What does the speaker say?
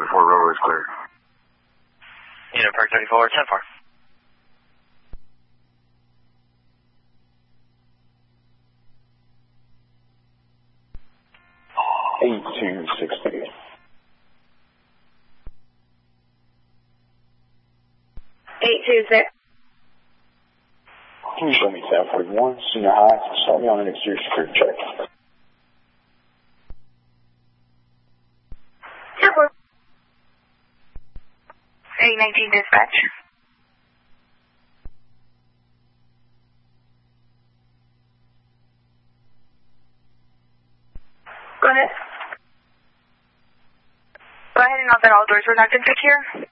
34 roadway is clear. Unit Park 34, 10-4. $8260. 826. Can you show me tab 41, senior high, start me on an exterior security check. 819 dispatch. Go ahead. Go ahead and note that all doors were locked and secure.